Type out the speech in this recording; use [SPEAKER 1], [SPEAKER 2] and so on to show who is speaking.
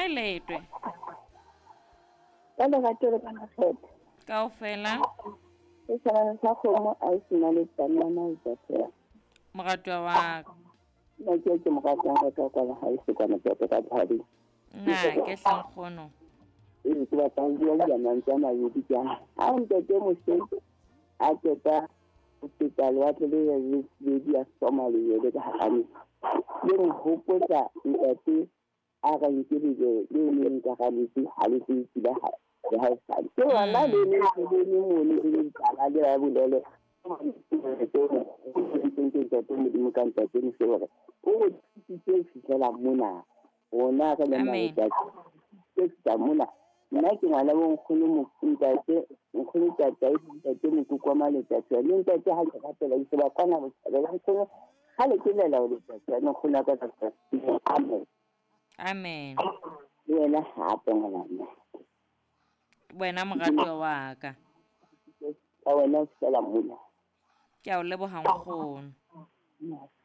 [SPEAKER 1] kae letwe
[SPEAKER 2] ka lerato le ka makgetho
[SPEAKER 1] kaofela
[SPEAKER 2] se tshwana sa kgomo a e sena le tanana e tsa
[SPEAKER 1] moratwa wa
[SPEAKER 2] nna ke mo ratang ka kwa ha e se kana tota ka thadi
[SPEAKER 1] na ke hlangkgono
[SPEAKER 2] e ke batla go bua le mantsa ma yedi kana a ntse mo se a tota hospital wa tle le dia Somalia le ka hane le go hopotsa ntate a ga nkile le le ka ga le hale se tsila ha ya ha sa ke wala le mo le tsala le ya bolele mo ka ntse ke se gore o se fitlela mona ona ka le mara ke tsa mona nna ke ngwana bo nkgono mo ntate nkgono tata ke mo go kwa maletsa tswa le ntate ha ke ratela se ba kana mo tsela nkgono ha le ke lela o le tswa no khona ka tsa amen
[SPEAKER 1] amen
[SPEAKER 2] wena hape ngwana
[SPEAKER 1] wena moratwa wa ka
[SPEAKER 2] a wena sela mona
[SPEAKER 1] ke a o leboga nkgono